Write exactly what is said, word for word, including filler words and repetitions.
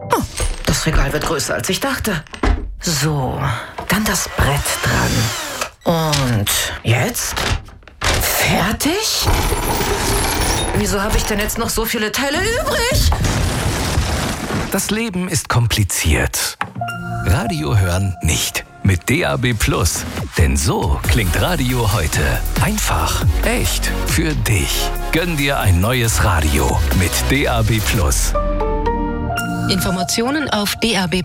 Oh, das Regal wird größer, als ich dachte. So, dann das Brett dran. Und jetzt? Fertig? Wieso habe ich denn jetzt noch so viele Teile übrig? Das Leben ist kompliziert. Radio hören nicht. Mit D A B Plus. Denn so klingt Radio heute. Einfach, echt, für dich. Gönn dir ein neues Radio mit D A B Plus. Informationen auf D A B